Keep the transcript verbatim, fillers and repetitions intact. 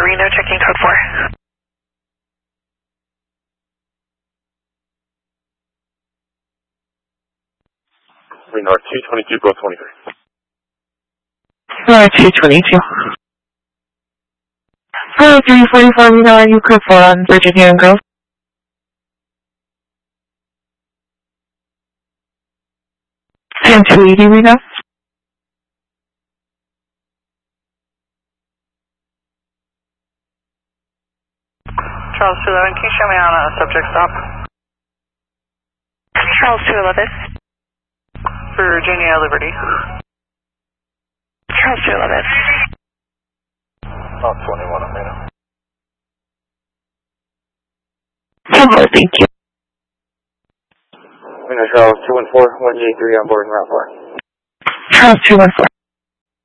Reno checking code four. Reno two twenty-two, Grove twenty-three. Uh, two twenty-two. Uh, three forty-four Reno, are you code four on Virginia and Grove? And two eighty Reno? Charles two eleven, can you show me on a subject stop? Charles two eleven. Virginia Liberty. Charles two eleven. Oh, twenty-one, I'm Reno. Hello, thank you. Reno Charles two one four, one J three on board and route four. Charles two one four.